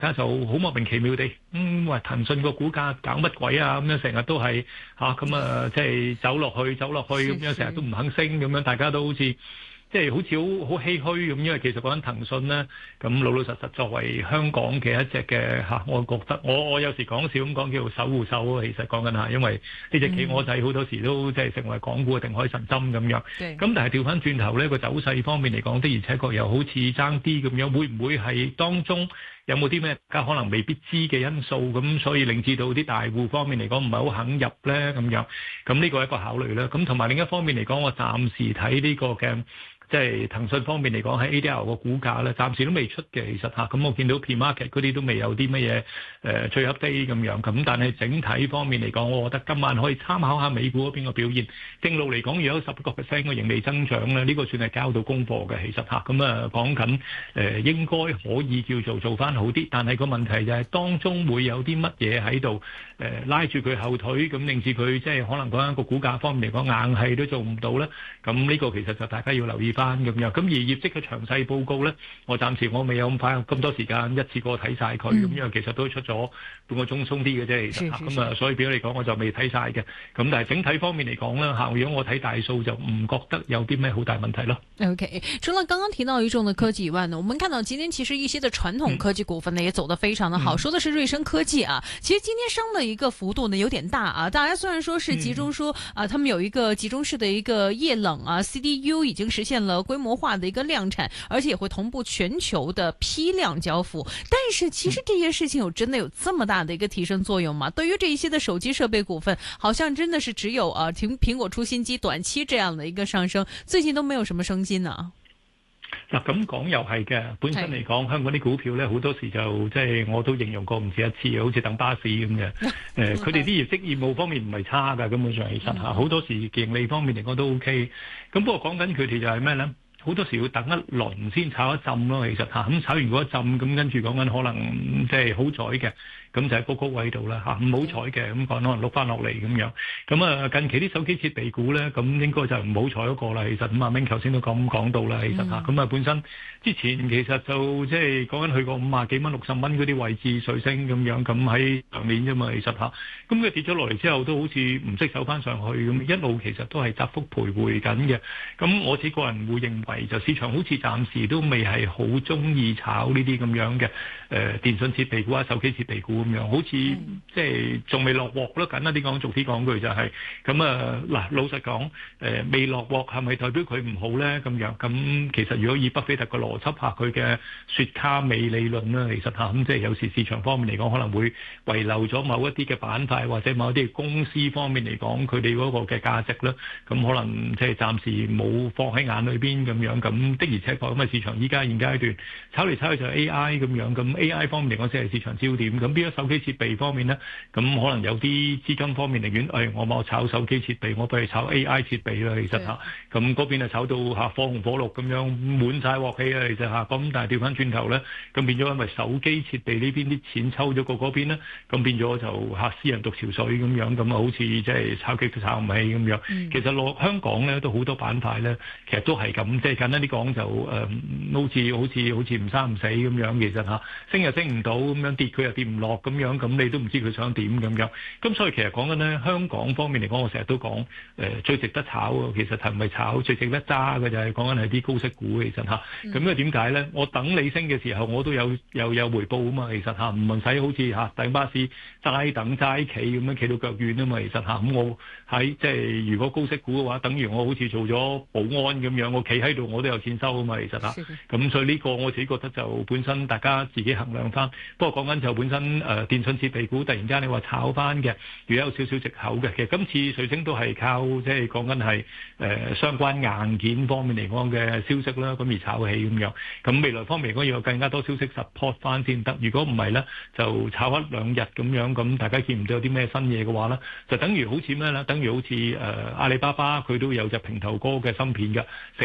家就好莫名其妙地，話騰訊個股價搞乜鬼啊？咁樣成日都係咁即係走落去咁樣，成日都唔肯升咁樣，大家都好似即係好似好唏噓咁。因為其實講緊騰訊咧，咁老老實實作為香港嘅一隻嘅我覺得我有時講笑咁講叫守護獸啊。其實講緊因為呢隻企鵝仔好多時都即係成為港股嘅定海神針咁樣。咁但係調翻轉頭咧，個走勢方面嚟講，的而且確又好似爭啲咁樣，會唔會係當中有冇啲咩大家可能未必知嘅因素，咁所以令至到啲大戶方面嚟講唔係好肯入咧咁樣。咁呢個係一個考慮啦。咁同埋另一方面嚟講，我暫時睇呢個嘅即係騰訊方面嚟講，喺 ADR 個股價咧，暫時都未出嘅。其實咁我見到 P-Market 嗰啲都未有啲乜嘢最 update 咁樣。咁但係整體方面嚟講，我覺得今晚可以參考下美股嗰邊個表現。正路嚟講，如果有10%個盈利增長咧，呢個算係交到功課嘅。其實咁講緊應該可以叫做翻好啲。但係個問題就係當中會有啲乜嘢喺度拉住佢後腿，咁令至佢即係可能講緊個股價方面嚟講硬係都做唔到咧。咁呢個其實就大家要留意翻咁樣。咁而業績嘅詳細報告咧，我暫時我未有咁快咁多時間一次過睇晒佢。咁因為其實都出咗半個鐘鬆啲嘅啫。其實咁所以俾我嚟講，我就未睇晒嘅。咁但係整體方面嚟講咧，如果我睇大數就唔覺得有啲咩好大問題咯。 OK， 除了剛剛提到一眾的科技以外呢，我們看到今天其實一些的傳統科技股份呢也走得非常的好。說的是瑞聲科技啊，其實今天升的一個幅度呢有點大啊。大家雖然說是集中說他們有一個集中式的一個液冷CDU 已經實現了規模化的一個量產，而且也會同步全球的批量交付。但是其實這些事情真的有這麼大的一個提升作用嗎？對於這一些的手機設備股份，好像真的是只有蘋果出新機短期這樣的一個上升，最近都沒有什麼升級呢？ 嗱，咁講又係嘅，本身嚟講，香港啲股票咧好多時就即係我都形容過唔止一次，好似等巴士咁嘅。佢哋啲業務方面唔係差㗎，根本上其實好多時盈利方面嚟講都 OK。咁不過講緊佢哋就係咩咧？好多時要等一輪先炒一浸咯。其實咁炒完嗰一浸，咁跟住講緊可能即係好彩嘅。咁就喺高位度啦，唔好彩嘅，咁講可能碌翻落嚟咁樣。咁近期啲手機設備股咧，咁應該就唔好彩嗰個啦。其實咁阿明頭先都講到啦，其實咁本身之前其實就即係講緊去過50幾蚊、60蚊嗰啲位置上升咁樣，咁喺上年啫嘛，其實咁佢跌咗落嚟之後，都好似唔識走翻上去咁，一路其實都係窄幅徘徊緊嘅。咁我自己個人會認為，就市場好似暫時都未係好中意炒呢啲咁樣嘅電信設備股啊、手機設備股。咁樣好似即係仲未落鑊咯，簡單啲講，逐啲講句就係咁嗱，老實講未落鑊係咪代表佢唔好咧？咁樣咁其實如果以巴菲特個邏輯下，佢嘅雪卡尾理論啦，其實咁即係有時市場方面嚟講可能會遺留咗某一啲嘅板塊或者某一啲嘅公司方面嚟講，佢哋嗰個嘅價值啦，咁可能即係暫時冇放喺眼裏邊咁樣。咁的而且確咁嘅市場依家現階段炒嚟炒去就係 AI 咁樣，咁 AI 方面嚟講先係市場焦點。咁手機設備方面呢，咁可能有啲資金方面寧願我冇炒手機設備，我不如炒 AI 設備啦。其實咁嗰邊就炒到火紅火綠咁樣滿晒鑊氣啦。其實咁但係調翻轉頭呢，咁變咗因為手機設備呢邊啲錢抽咗過嗰邊呢，咁變咗就私人獨潮水咁樣，咁好似即係炒極都炒唔起咁樣。其實香港呢都好多板塊呢，其實都係咁，即係簡單啲講就好似唔生唔死咁樣。其實升又升唔到咁樣，跌佢又跌唔落。咁樣咁你都唔知佢想點咁樣，咁所以其實講緊呢，香港方面嚟講，我成日都講最值得炒啊，其實係唔係炒最值得揸嘅就係講緊係啲高息股。其實咁因為點解呢？我等你升嘅時候，我都有回報啊嘛。其實唔使好似等巴士齋等齋企咁樣企到腳軟啊嘛。其實咁我喺即係如果高息股嘅話，等於我好似做咗保安咁樣，我企喺度我都有錢收啊嘛。其實咁所以呢個我自己覺得就本身大家自己衡量翻。不過講緊就本身電信設備股突然間你話炒翻嘅，如果有少少藉口嘅，其實今次瑞聲都係靠即係講緊係相關硬件方面嚟講嘅消息啦，咁而炒起咁樣。咁未來方面嚟講要有更加多消息 support 翻先得。如果唔係咧，就炒一兩日咁樣，咁大家見唔到有啲咩新嘢嘅話咧，就等於好似咩咧？等於好似阿里巴巴佢都有隻平頭哥嘅芯片嘅，成日話上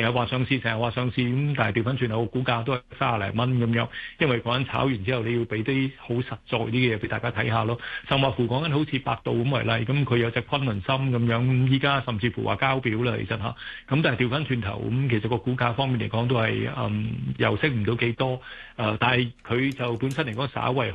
市成日話上市咁，但係調翻轉頭個股價都係30零蚊咁樣，因為講緊炒完之後你要俾啲好實在啲嘅嘢俾大家睇下咯。甚至乎講緊好似百度咁為例，咁佢有隻崑崙芯咁樣，依家甚至乎話交表啦，其實嚇。咁但係調翻轉頭咁，其實個股價方面嚟講都係又升唔到幾多，但係佢就本身嚟講稍為